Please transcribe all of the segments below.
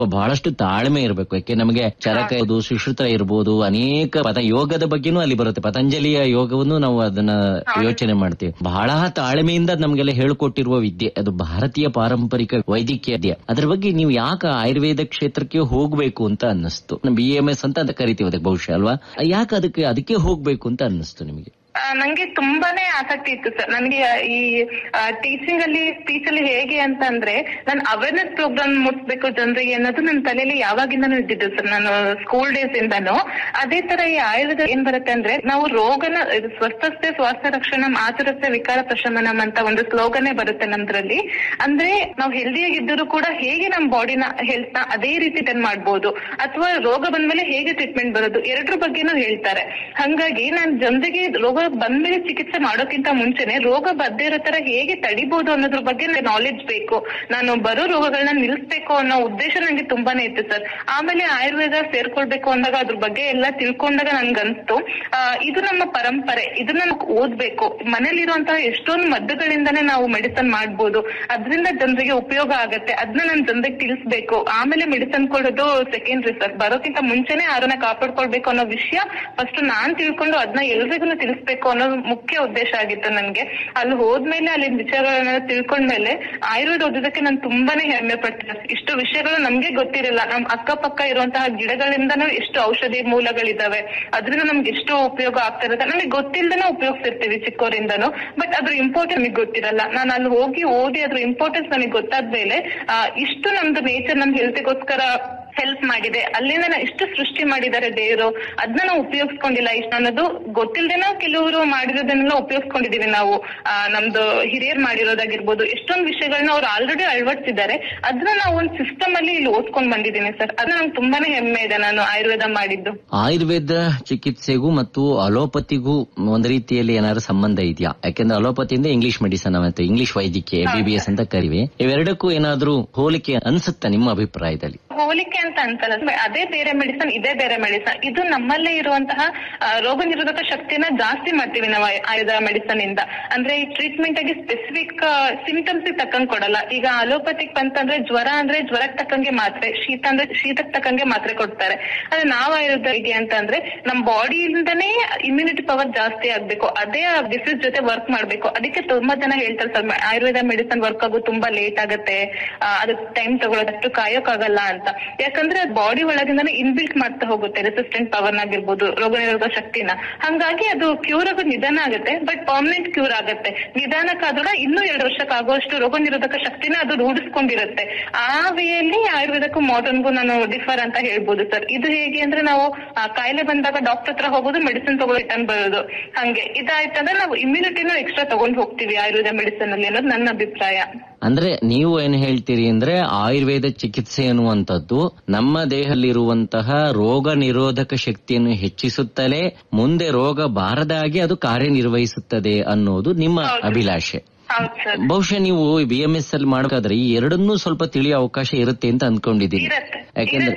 ಬಹಳಷ್ಟು ತಾಳ್ಮೆ ಇರಬೇಕು. ಯಾಕೆ ನಮಗೆ ಚರಕ ಇರ್ಬೋದು, ಸುಶ್ರುತ ಇರ್ಬೋದು, ಅನೇಕ ಯೋಗದ ಬಗ್ಗೆನೂ ಅಲ್ಲಿ ಬರುತ್ತೆ. ಪತಂಜಲಿಯ ಯೋಗವನ್ನು ನಾವು ಅದನ್ನ ಯೋಚನೆ ಮಾಡ್ತೀವಿ. ಬಹಳ ತಾಳ್ಮೆಯಿಂದ ನಮ್ಗೆಲ್ಲ ಹೇಳ್ಕೊಟ್ಟಿರುವ ವಿದ್ಯೆ ಅದು ಭಾರತೀಯ ಪಾರಂಪರಿಕ ವೈದ್ಯಕೀಯ ವಿದ್ಯೆ. ಅದ್ರ ಬಗ್ಗೆ ನೀವು ಯಾಕೆ ಆಯುರ್ವೇದ ಕ್ಷೇತ್ರಕ್ಕೆ ಹೋಗ್ಬೇಕು ಅಂತ ಅನ್ನಿಸ್ತು? BMS ಅಂತ ಕರಿತೀವಿ ಅದಕ್ಕೆ ಬಹುಶಃ ಅಲ್ವಾ? ಯಾಕೆ ಅದಕ್ಕೆ ಹೋಗ್ಬೇಕು ಅಂತ ಅನ್ನಿಸ್ತು ನಿಮಗೆ? ನಂಗೆ ತುಂಬಾನೇ ಆಸಕ್ತಿ ಇತ್ತು ಸರ್. ನನಗೆ ಈ ಟೀಚಿಂಗ್ ಅಲ್ಲಿ ಸ್ಪೀಚ್ ಅಲ್ಲಿ ಹೇಗೆ ಅಂತಂದ್ರೆ ನಾನು ಅವೇರ್ನೆಸ್ ಪ್ರೋಗ್ರಾಮ್ ಮುಟ್ಸ್ಬೇಕು ಜನರಿಗೆ ಅನ್ನೋದು ನನ್ನ ತಲೆಯಲ್ಲಿ ಯಾವಾಗಿಂದನೂ ಇದ್ದಿದ್ದು ಸರ್. ನಾನು ಸ್ಕೂಲ್ ಡೇಸ್ ಇಂದಾನು ಅದೇ ತರ ಈ ಆಯುರ್ವೇದ ಏನ್ ಬರುತ್ತೆ ಅಂದ್ರೆ ನಾವು ರೋಗನ ಸ್ವಸ್ಥತೆ ಸ್ವಾಸ್ಥ್ಯ ರಕ್ಷಣಾ ಆತುರತೆ ವಿಕಾರ ಪ್ರಶಮನಂ ಅಂತ ಒಂದು ಸ್ಲೋಗನೇ ಬರುತ್ತೆ ನಮ್ದ್ರಲ್ಲಿ. ಅಂದ್ರೆ ನಾವು ಹೆಲ್ದಿಯಾಗಿದ್ದರೂ ಕೂಡ ಹೇಗೆ ನಮ್ ಬಾಡಿನ ಹೆಲ್ತ್ ನ ಅದೇ ರೀತಿ ಟನ್ ಮಾಡ್ಬೋದು, ಅಥವಾ ರೋಗ ಬಂದ್ಮೇಲೆ ಹೇಗೆ ಟ್ರೀಟ್ಮೆಂಟ್ ಬರೋದು, ಎರಡರ ಬಗ್ಗೆನೂ ಹೇಳ್ತಾರೆ. ಹಂಗಾಗಿ ನಾನು ಜನರಿಗೆ ರೋಗ ಬಂದ್ಮೇಲೆ ಚಿಕಿತ್ಸೆ ಮಾಡೋಕ್ಕಿಂತ ಮುಂಚೆನೆ ರೋಗ ಬದ್ದೇ ಇರೋ ತರ ಹೇಗೆ ತಡಿಬಹುದು ಅನ್ನೋದ್ರ ಬಗ್ಗೆ ನಾಲೆಡ್ಜ್ ಬೇಕು, ನಾನು ಬರೋ ರೋಗಗಳನ್ನ ನಿಲ್ಸ್ಬೇಕು ಅನ್ನೋ ಉದ್ದೇಶ ನಂಗೆ ತುಂಬಾನೇ ಇತ್ತು ಸರ್. ಆಮೇಲೆ ಆಯುರ್ವೇದ ಸೇರ್ಕೊಳ್ಬೇಕು ಅಂದಾಗ ಅದ್ರ ಬಗ್ಗೆ ಎಲ್ಲ ತಿಳ್ಕೊಂಡಾಗ ನನ್ಗನ್ಸ್ತು ಇದು ನಮ್ಮ ಪರಂಪರೆ, ಇದನ್ನ ಓದ್ಬೇಕು. ಮನೇಲಿರುವಂತಹ ಎಷ್ಟೊಂದು ಮದ್ದುಗಳಿಂದಾನೇ ನಾವು ಮೆಡಿಸನ್ ಮಾಡ್ಬೋದು, ಅದರಿಂದ ಜನರಿಗೆ ಉಪಯೋಗ ಆಗತ್ತೆ, ಅದನ್ನ ನಾನು ಜನರಿಗೆ ತಿಳಿಸ್ಬೇಕು. ಆಮೇಲೆ ಮೆಡಿಸನ್ ಕೊಡೋದು ಸೆಕೆಂಡ್ರಿ ಸರ್. ಬರೋಕ್ಕಿಂತ ಮುಂಚೆನೆ ಆರೋಗ್ಯ ಕಾಪಾಡ್ಕೊಳ್ಬೇಕು ಅನ್ನೋ ವಿಷಯ ಫಸ್ಟ್ ನಾನ್ ತಿಳ್ಕೊಂಡು ಅದನ್ನ ಎಲ್ರಿಗೂ ತಿಳಿಸ್ಬೇಕು ಅನ್ನೋದು ಮುಖ್ಯ ಉದ್ದೇಶ ಆಗಿತ್ತು ನನ್ಗೆ. ಅಲ್ಲಿ ಹೋದ್ಮೇಲೆ ಅಲ್ಲಿನ ವಿಚಾರಗಳನ್ನ ತಿಳ್ಕೊಂಡ್ಮೇಲೆ ಆಯುರ್ವೇದ ಓದೋದಕ್ಕೆ ನಾನು ತುಂಬಾನೇ ಹೆಮ್ಮೆ ಪಡ್ತೀನಿ. ಇಷ್ಟು ವಿಷಯಗಳು ನಮ್ಗೆ ಗೊತ್ತಿರಲ್ಲ. ನಮ್ ಅಕ್ಕಪಕ್ಕ ಇರುವಂತಹ ಗಿಡಗಳಿಂದನೂ ಎಷ್ಟು ಔಷಧಿ ಮೂಲಗಳಿದಾವೆ, ಅದರಿಂದ ನಮ್ಗೆ ಎಷ್ಟು ಉಪಯೋಗ ಆಗ್ತಾ ಇರುತ್ತೆ. ನಮಗೆ ಗೊತ್ತಿಲ್ದೇನೆ ಉಪಯೋಗಿಸ್ತಿರ್ತೀವಿ ಚಿಕ್ಕವರಿಂದನೂ, ಬಟ್ ಅದ್ರ ಇಂಪಾರ್ಟೆನ್ಸ್ ನಮಗೆ ಗೊತ್ತಿರಲ್ಲ. ನಾನು ಅಲ್ಲಿ ಹೋಗಿ ಓದಿ ಅದ್ರ ಇಂಪಾರ್ಟೆನ್ಸ್ ನನಗೆ ಗೊತ್ತಾದ್ಮೇಲೆ ಇಷ್ಟು ನಮ್ದು ನೇಚರ್ ನಮ್ ಹೆಲ್ತ್ಗೋಸ್ಕರ ಹೆಲ್ಪ್ ಮಾಡಿದೆ, ಅಲ್ಲಿಂದ ಇಷ್ಟು ಸೃಷ್ಟಿ ಮಾಡಿದ್ದಾರೆ ದೇವರು, ಅದನ್ನ ನಾವು ಉಪಯೋಗಿಸ್ಕೊಂಡಿಲ್ಲ ಇಷ್ಟು ಅನ್ನೋದು ಗೊತ್ತಿಲ್ದೇನೋ ಕೆಲವರು ಮಾಡಿರೋದನ್ನೆಲ್ಲ ಉಪಯೋಗಿಸ್ಕೊಂಡಿದೀವಿ ನಾವು. ನಮ್ದು ಹಿರಿಯರ್ ಮಾಡಿರೋದಾಗಿರ್ಬೋದು, ಎಷ್ಟೊಂದು ವಿಷಯಗಳನ್ನ ಅವ್ರು ಆಲ್ರೆಡಿ ಅಳವಡಿಸಿದ್ದಾರೆ, ಅದನ್ನ ನಾವು ಒಂದು ಸಿಸ್ಟಮ್ ಅಲ್ಲಿ ಇಲ್ಲಿ ಓದ್ಕೊಂಡ್ ಬಂದಿದ್ದೀನಿ ಸರ್. ಅದು ನಂಗೆ ತುಂಬಾನೇ ಹೆಮ್ಮೆ ಇದೆ ನಾನು ಆಯುರ್ವೇದ ಮಾಡಿದ್ದು. ಆಯುರ್ವೇದ ಚಿಕಿತ್ಸೆಗೂ ಮತ್ತು ಅಲೋಪತಿಗೂ ಒಂದು ರೀತಿಯಲ್ಲಿ ಏನಾದ್ರು ಸಂಬಂಧ ಇದೆಯಾ? ಯಾಕೆಂದ್ರೆ ಅಲೋಪತಿಯಿಂದ ಇಂಗ್ಲಿಷ್ ಮೆಡಿಸನ್ ಮತ್ತು ಇಂಗ್ಲಿಷ್ ವೈದ್ಯಕೀಯ MBBS ಅಂತ ಕರಿವೆ, ಇವೆರಡಕ್ಕೂ ಏನಾದ್ರೂ ಹೋಲಿಕೆ ಅನ್ಸುತ್ತಾ ನಿಮ್ಮ ಅಭಿಪ್ರಾಯದಲ್ಲಿ? ಹೋಲಿಕೆ ಅಂತ ಅನ್ಸಲ್ಲ, ಅದೇ ಬೇರೆ ಮೆಡಿಸನ್, ಇದೇ ಬೇರೆ ಮೆಡಿಸನ್. ಇದು ನಮ್ಮಲ್ಲೇ ಇರುವಂತಹ ರೋಗ ನಿರೋಧಕ ಶಕ್ತಿನ ಜಾಸ್ತಿ ಮಾಡ್ತೀವಿ ನಾವು ಆಯುರ್ವೇದ ಮೆಡಿಸನ್ ಇಂದ. ಅಂದ್ರೆ ಈ ಟ್ರೀಟ್ಮೆಂಟ್ ಆಗಿ ಸ್ಪೆಸಿಫಿಕ್ ಸಿಂಪ್ಟಮ್ಸ್ ತಕ್ಕಂಗ್ ಕೊಡಲ್ಲ. ಈಗ ಅಲೋಪತಿಕ್ ಬಂತಂದ್ರೆ ಜ್ವರ ಅಂದ್ರೆ ಜ್ವರಕ್ಕೆ ತಕ್ಕಂಗೆ ಮಾತ್ರೆ, ಶೀತ ಅಂದ್ರೆ ಶೀತಕ್ಕೆ ತಕ್ಕಂಗೆ ಮಾತ್ರೆ ಕೊಡ್ತಾರೆ. ಆದ್ರೆ ನಾವು ಆಯುರ್ವೇದ ಹೇಗೆ ಅಂತಂದ್ರೆ ನಮ್ ಬಾಡಿಯಿಂದನೇ ಇಮ್ಯುನಿಟಿ ಪವರ್ ಜಾಸ್ತಿ ಆಗ್ಬೇಕು, ಅದೇ ಡಿಸೀಸ್ ಜೊತೆ ವರ್ಕ್ ಮಾಡ್ಬೇಕು. ಅದಕ್ಕೆ ತುಂಬಾ ಜನ ಹೇಳ್ತಾರೆ ಸರ್ ಆಯುರ್ವೇದ ಮೆಡಿಸನ್ ವರ್ಕ್ ಆಗೋದು ತುಂಬಾ ಲೇಟ್ ಆಗುತ್ತೆ, ಅದಕ್ಕೆ ಟೈಮ್ ತಗೊಳ್ಳೋದಷ್ಟು ಕಾಯೋಕ್ಕಾಗಲ್ಲ ಅಂತ. ಯಾಕಂದ್ರೆ ಬಾಡಿ ಒಳಗಿಂದಾನೆ ಇನ್ಬಿಲ್ಟ್ ಮಾಡ್ತಾ ಹೋಗುತ್ತೆ ರೆಸಿಸ್ಟೆಂಟ್ ಪವರ್ ಆಗಿರ್ಬೋದು, ರೋಗ ನಿರೋಧಕ ಶಕ್ತಿನ. ಹಂಗಾಗಿ ಅದು ಕ್ಯೂರ್ ಆಗೋದು ನಿಧಾನ ಆಗುತ್ತೆ, ಬಟ್ ಪರ್ಮನೆಂಟ್ ಕ್ಯೂರ್ ಆಗುತ್ತೆ. ನಿಧಾನಕ್ಕಾದ್ರೂ ಇನ್ನೂ 2 ವರ್ಷಕ್ಕೆ ಆಗುವಷ್ಟು ರೋಗ ನಿರೋಧಕ ಶಕ್ತಿನ ಅದು ರೂಢಿಸ್ಕೊಂಡಿರುತ್ತೆ. ಆ ವೇಯಲ್ಲಿ ಆಯುರ್ವೇದಕ್ಕೂ ಮಾಡರ್ನ್ಗೂ ನಾನು ಡಿಫರ್ ಅಂತ ಹೇಳ್ಬೋದು ಸರ್. ಇದು ಹೇಗೆ ಅಂದ್ರೆ ನಾವು ಕಾಯಿಲೆ ಬಂದಾಗ ಡಾಕ್ಟರ್ ಹತ್ರ ಹೋಗೋದು, ಮೆಡಿಸಿನ್ ತಗೊಳ್ಳೋ ರಿಟರ್ನ್ ಬರೋದು, ಹಂಗೆ ಇದಾಯ್ತಂದ್ರೆ ನಾವು ಇಮ್ಯುನಿಟಿನೂ ಎಕ್ಸ್ಟ್ರಾ ತಗೊಂಡ್ ಹೋಗ್ತೀವಿ ಆಯುರ್ವೇದ ಮೆಡಿಸಿನ್ ಅಲ್ಲಿ ಅನ್ನೋದು ನನ್ನ ಅಭಿಪ್ರಾಯ. ಅಂದ್ರೆ ನೀವು ಏನ್ ಹೇಳ್ತೀರಿ ಅಂದ್ರೆ ಆಯುರ್ವೇದ ಚಿಕಿತ್ಸೆ ಅನ್ನುವಂಥದ್ದು ನಮ್ಮ ದೇಹದಲ್ಲಿರುವಂತಹ ರೋಗ ನಿರೋಧಕ ಶಕ್ತಿಯನ್ನು ಹೆಚ್ಚಿಸುತ್ತಲೇ ಮುಂದೆ ರೋಗ ಬಾರದಾಗಿ ಅದು ಕಾರ್ಯನಿರ್ವಹಿಸುತ್ತದೆ ಅನ್ನೋದು ನಿಮ್ಮ ಅಭಿಲಾಷೆ. ಬಹುಶಃ ನೀವು BMS ಅಲ್ಲಿ ಮಾಡಬೇಕಾದ್ರೆ ಈ ಎರಡನ್ನೂ ಸ್ವಲ್ಪ ತಿಳಿಯೋ ಅವಕಾಶ ಇರುತ್ತೆ ಅಂತ ಅನ್ಕೊಂಡಿದ್ದೀನಿ. ಯಾಕೆಂದ್ರೆ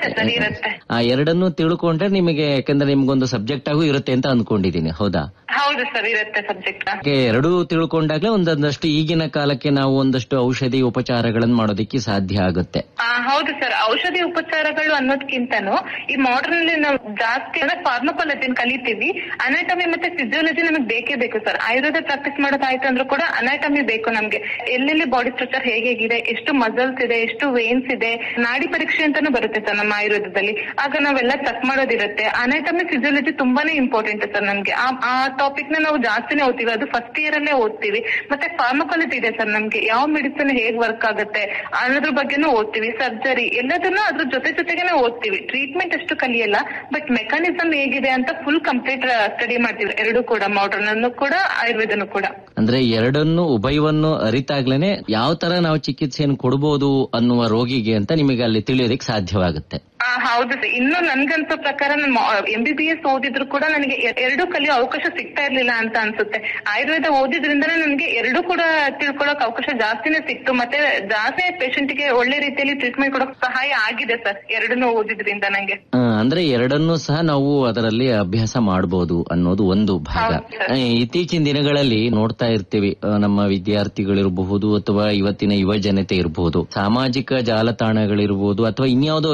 ಆ ಎರಡನ್ನೂ ತಿಳ್ಕೊಂಡ್ರೆ ನಿಮಗೆ, ಯಾಕಂದ್ರೆ ನಿಮ್ಗೊಂದು ಸಬ್ಜೆಕ್ಟ್ ಆಗೂ ಇರುತ್ತೆ ಅಂತ ಅನ್ಕೊಂಡಿದ್ದೀನಿ. ಹೌದಾ? ಹೌದು ಸರ್, ಇರುತ್ತೆ ಸಬ್ಜೆಕ್ಟ್. ಎರಡೂ ತಿಳ್ಕೊಂಡಾಗ್ಲೇ ಒಂದಷ್ಟು ಈಗಿನ ಕಾಲಕ್ಕೆ ನಾವು ಒಂದಷ್ಟು ಔಷಧಿ ಉಪಚಾರಗಳನ್ನು ಮಾಡೋದಕ್ಕೆ ಸಾಧ್ಯ ಆಗುತ್ತೆ. ಹೌದು ಸರ್, ಔಷಧಿ ಉಪಚಾರಗಳು ಅನ್ನೋದಕ್ಕಿಂತನೂ ಈ ಮಾಡರ್ನ್ ಅಲ್ಲಿ ನಾವು ಜಾಸ್ತಿ ಅಂದ್ರೆ ಫಾರ್ಮಕಾಲಜಿನ ಕಲಿತೀವಿ. ಅನಾಟಮಿ ಮತ್ತೆ ಫಿಸಿಯಾಲಜಿ ನಮಗೆ ಬೇಕೇ ಬೇಕು ಸರ್. ಆಯುರ್ವೇದ ಪ್ರಾಕ್ಟೀಸ್ ಮಾಡೋದಾಯ್ತು ಅಂದ್ರೂ ಕೂಡ ಅನಾಟಮಿ ಬೇಕು ನಮ್ಗೆ. ಎಲ್ಲೆಲ್ಲಿ ಬಾಡಿ ಸ್ಟ್ರಕ್ಚರ್ ಹೇಗಿದೆ, ಎಷ್ಟು ಮಸಲ್ಸ್ ಇದೆ, ಎಷ್ಟು ವೇನ್ಸ್ ಇದೆ, ನಾಡಿ ಪರೀಕ್ಷೆ ಅಂತಾನು ಬರುತ್ತೆ ಸರ್ ನಮ್ಮ ಆಯುರ್ವೇದದಲ್ಲಿ. ಆಗ ನಾವೆಲ್ಲ ಚೆಕ್ ಮಾಡೋದಿರುತ್ತೆ. ಅನಾಟಮಿ ಫಿಸಿಯಾಲಜಿ ತುಂಬಾನೇ ಇಂಪಾರ್ಟೆಂಟ್ ಸರ್ ನಮ್ಗೆ. ಆ ಟಾಪಿಕ್ ನ ನಾವು ಜಾಸ್ತಿನೇ ಓದ್ತೀವಿ, ಅದು ಫಸ್ಟ್ ಇಯರ್ ಅಲ್ಲೇ ಓದ್ತೀವಿ. ಮತ್ತೆ ಫಾರ್ಮಕಾಲಜಿ ಇದೆ ಸರ್ ನಮ್ಗೆ, ಯಾವ ಮೆಡಿಸಿನ್ ಹೇಗ್ ವರ್ಕ್ ಆಗುತ್ತೆ ಅನ್ನೋದ್ರ ಬಗ್ಗೆನೂ ಓದ್ತೀವಿ. ಸರ್ಜರಿ ಎಲ್ಲದನ್ನು ಅದ್ರ ಜೊತೆಗೆ ಓದ್ತೀವಿ. ಟ್ರೀಟ್ಮೆಂಟ್ ಅಷ್ಟು ಕಲಿಯಲ್ಲ, ಬಟ್ ಮೆಕಾನಿಸಮ್ ಹೇಗಿದೆ ಅಂತ ಫುಲ್ ಕಂಪ್ಲೀಟ್ ಸ್ಟಡಿ ಮಾಡ್ತೀವಿ. ಎರಡು ಕೂಡ, ಮಾಡರ್ನ್ ಅನ್ನು ಕೂಡ ಆಯುರ್ವೇದನು ಕೂಡ. ಅಂದ್ರೆ ಎರಡನ್ನು ಉಭಯವನ್ನು ಅರಿತಾಗ್ಲೇನೆ ಯಾವ ತರ ನಾವು ಚಿಕಿತ್ಸೆಯನ್ನು ಕೊಡಬಹುದು ಅನ್ನುವ ರೋಗಿಗೆ ಅಂತ ನಿಮಗೆ ಅಲ್ಲಿ ತಿಳಿಯೋದಕ್ಕೆ ಸಾಧ್ಯವಾಗುತ್ತೆ. ಹೌದು ಸರ್. ಇನ್ನು ನನ್ಗನ್ಸೋ ಪ್ರಕಾರ ನಾನು MBBS ಓದಿದ್ರು ಕೂಡ ನನಗೆ ಎರಡು ಕಲಿಯೋ ಅವಕಾಶ ಸಿಗ್ತಾ ಇರ್ಲಿಲ್ಲ ಅಂತ ಅನ್ಸುತ್ತೆ. ಆಯುರ್ವೇದ ಓದಿದ್ರಿಂದನೇ ನನಗೆ ಎರಡು ಕೂಡ ತಿಳ್ಕೊಳಕ್ ಅವಕಾಶ ಜಾಸ್ತಿನೇ ಸಿಕ್ತು. ಮತ್ತೆ ಜಾಸ್ತಿ ಪೇಷಂಟ್ ಗೆ ಒಳ್ಳೆ ರೀತಿಯಲ್ಲಿ ಟ್ರೀಟ್ಮೆಂಟ್ ಕೊಡೋಕ್ ಸಹಾಯ ಆಗಿದೆ ಸರ್, ಎರಡನ್ನೂ ಓದಿದ್ರಿಂದ ನಂಗೆ. ಅಂದ್ರೆ ಎರಡನ್ನೂ ಸಹ ನಾವು ಅದರಲ್ಲಿ ಅಭ್ಯಾಸ ಮಾಡಬಹುದು ಅನ್ನೋದು ಒಂದು ಭಾಗ. ಇತ್ತೀಚಿನ ದಿನಗಳಲ್ಲಿ ನೋಡ್ತಾ ಇರ್ತೀವಿ, ನಮ್ಮ ವಿದ್ಯಾರ್ಥಿಗಳಿರಬಹುದು ಅಥವಾ ಇವತ್ತಿನ ಯುವ ಜನತೆ ಇರಬಹುದು, ಸಾಮಾಜಿಕ ಜಾಲತಾಣಗಳಿರ್ಬಹುದು ಅಥವಾ ಇನ್ಯಾವುದೋ